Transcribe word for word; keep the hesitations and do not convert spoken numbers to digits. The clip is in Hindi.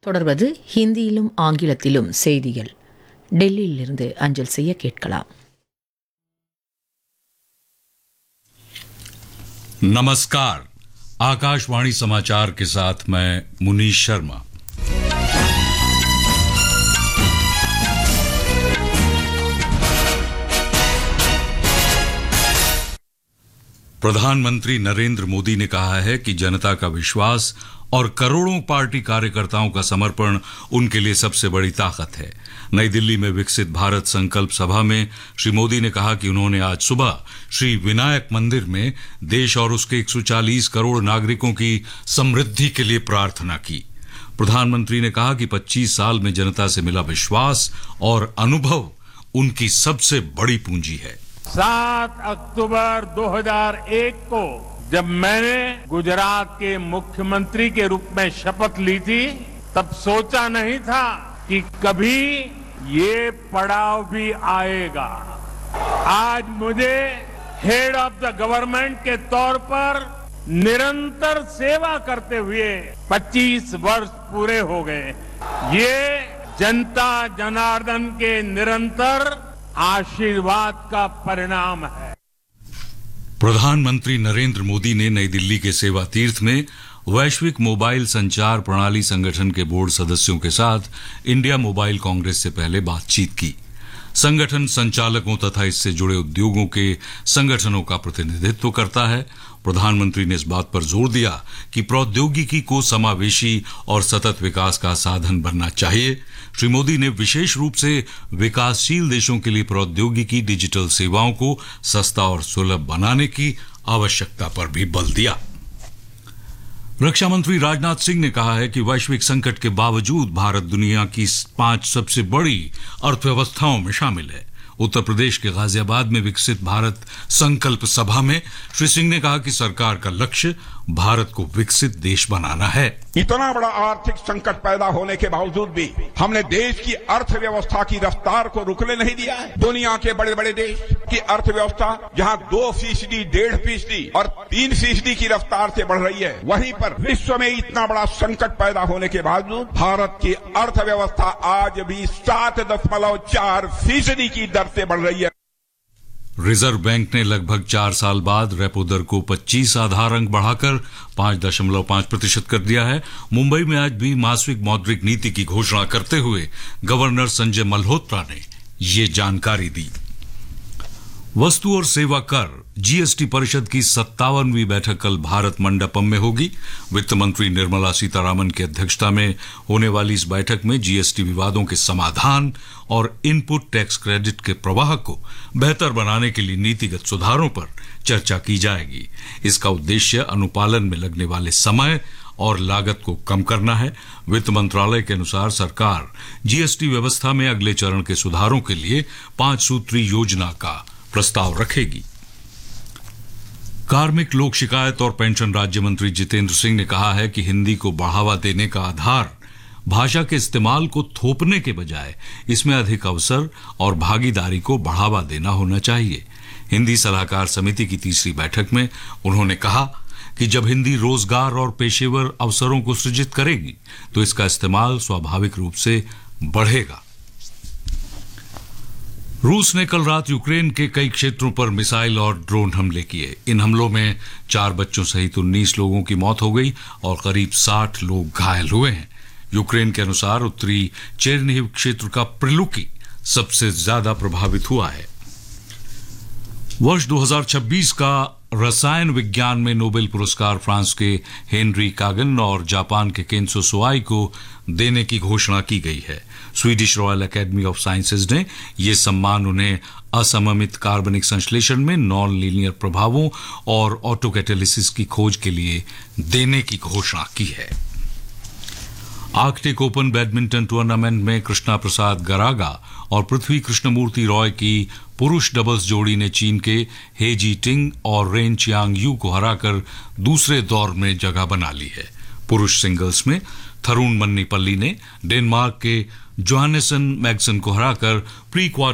தொடர்வது ஹிந்தியிலும் ஆங்கிலத்திலும் செய்திகள் டெல்லியிலிருந்து அஞ்சல் செய்ய கேட்கலாம். नमस्कार, आकाशवाणी समाचार के साथ मैं मुनीश शर्मा. प्रधानमंत्री नरेंद्र मोदी ने कहा है कि जनता का विश्वास और करोड़ों पार्टी कार्यकर्ताओं का समर्पण उनके लिए सबसे बड़ी ताकत है. नई दिल्ली में विकसित भारत संकल्प सभा में श्री मोदी ने कहा कि उन्होंने आज सुबह श्री विनायक मंदिर में देश और उसके एक सौ चालीस करोड़ नागरिकों की समृद्धि के लिए प्रार्थना की. प्रधानमंत्री ने कहा कि पच्चीस साल में जनता से मिला विश्वास और अनुभव उनकी सबसे बड़ी पूंजी है. सात अक्टूबर दो हज़ार एक को जब मैंने गुजरात के मुख्यमंत्री के रूप में शपथ ली थी, तब सोचा नहीं था कि कभी ये पड़ाव भी आएगा. आज मुझे हेड ऑफ द गवर्नमेंट के तौर पर निरंतर सेवा करते हुए पच्चीस वर्ष पूरे हो गए. ये जनता जनार्दन के निरंतर आशीर्वाद का परिणाम है. प्रधानमंत्री नरेंद्र मोदी ने नई दिल्ली के सेवा तीर्थ में वैश्विक मोबाइल संचार प्रणाली संगठन के बोर्ड सदस्यों के साथ इंडिया मोबाइल कांग्रेस से पहले बातचीत की. संगठन संचालकों तथा इससे जुड़े उद्योगों के संगठनों का प्रतिनिधित्व करता है. प्रधानमंत्री ने इस बात पर जोर दिया कि प्रौद्योगिकी को समावेशी और सतत विकास का साधन बनना चाहिए. श्री मोदी ने विशेष रूप से विकासशील देशों के लिए प्रौद्योगिकी डिजिटल सेवाओं को सस्ता और सुलभ बनाने की आवश्यकता पर भी बल दिया. रक्षा मंत्री राजनाथ सिंह ने कहा है कि वैश्विक संकट के बावजूद भारत दुनिया की पांच सबसे बड़ी अर्थव्यवस्थाओं में शामिल है. उत्तर प्रदेश के गाजियाबाद में विकसित भारत संकल्प सभा में श्री सिंह ने कहा कि सरकार का लक्ष्य भारत को विकसित देश बनाना है. इतना बड़ा आर्थिक संकट पैदा होने के बावजूद भी हमने देश की अर्थव्यवस्था की रफ्तार को रुकने नहीं दिया है. दुनिया के बड़े बड़े देश की अर्थव्यवस्था जहां दो फीसदी डेढ़ फीसदी और तीन फीसदी की रफ्तार से बढ़ रही है, वहीं पर विश्व में इतना बड़ा संकट पैदा होने के बावजूद भारत की अर्थव्यवस्था आज भी सात दशमलव चार फीसदी की दर से बढ़ रही है. रिजर्व बैंक ने लगभग चार साल बाद रेपो दर को पच्चीस आधार अंक बढ़ाकर पांच दशमलव पांच प्रतिशत कर दिया है. मुंबई में आज भी मासिक मौद्रिक नीति की घोषणा करते हुए गवर्नर संजय मल्होत्रा ने ये जानकारी दी. वस्तु और सेवा कर जीएसटी परिषद की सत्तावनवीं बैठक कल भारत मंडपम में होगी. वित्त मंत्री निर्मला सीतारामन की अध्यक्षता में होने वाली इस बैठक में जीएसटी विवादों के समाधान और इनपुट टैक्स क्रेडिट के प्रवाह को बेहतर बनाने के लिए नीतिगत सुधारों पर चर्चा की जाएगी. इसका उद्देश्य अनुपालन में लगने वाले समय और लागत को कम करना है. वित्त मंत्रालय के अनुसार सरकार जीएसटी व्यवस्था में अगले चरण के सुधारों के लिए पांच सूत्री योजना का प्रस्ताव रखेगी. कार्मिक लोक शिकायत और पेंशन राज्य मंत्री जितेंद्र सिंह ने कहा है कि हिंदी को बढ़ावा देने का आधार भाषा के इस्तेमाल को थोपने के बजाय इसमें अधिक अवसर और भागीदारी को बढ़ावा देना होना चाहिए. हिंदी सलाहकार समिति की तीसरी बैठक में उन्होंने कहा कि जब हिंदी रोजगार और पेशेवर अवसरों को सृजित करेगी तो इसका इस्तेमाल स्वाभाविक रूप से बढ़ेगा. रूस ने कल रात यूक्रेन के कई क्षेत्रों पर मिसाइल और ड्रोन हमले किए. इन हमलों में चार बच्चों सहित उन्नीस लोगों की मौत हो गई और करीब साठ लोग घायल हुए हैं. यूक्रेन के अनुसार उत्तरी चेरनिहिव क्षेत्र का प्रिलुकी सबसे ज्यादा प्रभावित हुआ है. वर्ष दो हज़ार छब्बीस का रसायन विज्ञान में नोबेल पुरस्कार फ्रांस के हेनरी कागन और जापान के केंसो सोआई को देने की घोषणा की गई है. Swedish royal academy of sciences ने ये सम्मान उन्हें असममित कार्बनिक संश्लेषण में नॉन लीनियर प्रभावों और ऑटोकैटालिसिस की खोज के लिए देने की घोषणा की है. आर्कटिक ओपन बैडमिंटन टूर्नामेंट में कृष्णा प्रसाद गरागा और पृथ्वी कृष्णमूर्ति रॉय की पुरुष डबल्स जोड़ी ने चीन के हे जी टिंग और रेन चियांग यू को हराकर दूसरे दौर में जगह बना ली है. पुरुष सिंगल्स में थरुण मन्नीपल्ली ने डेनमार्क के जोहानेसन मैग्सन को हराकर प्री क्वार्टर